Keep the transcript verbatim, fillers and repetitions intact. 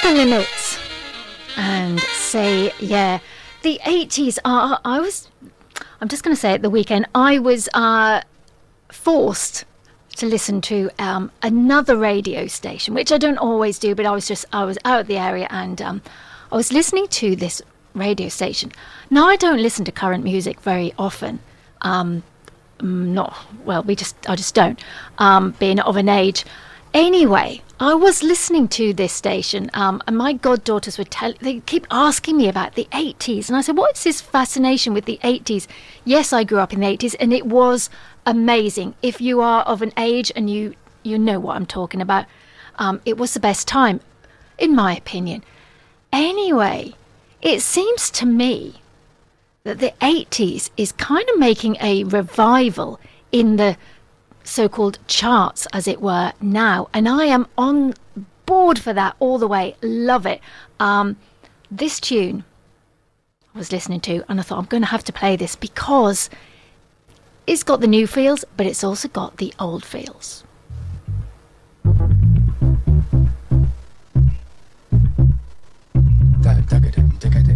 the Limits and Say Yeah. The eighties are, I was, I'm just going to say at the weekend, I was uh, forced to listen to um, another radio station, which I don't always do, but I was just, I was out of the area and um, I was listening to this radio station. Now, I don't listen to current music very often. Um, not, well, we just, I just don't, um, being of an age. Anyway, I was listening to this station, um, and my goddaughters would tell, they keep asking me about the eighties. And I said, what is this fascination with the eighties? Yes, I grew up in the eighties, and it was amazing. If you are of an age and you, you know what I'm talking about, um, it was the best time, in my opinion. Anyway, it seems to me that the eighties is kind of making a revival in the so-called charts, as it were, now, and I am on board for that all the way. Love it. Um, this tune I was listening to, and I thought I'm going to have to play this because it's got the new feels, but it's also got the old feels.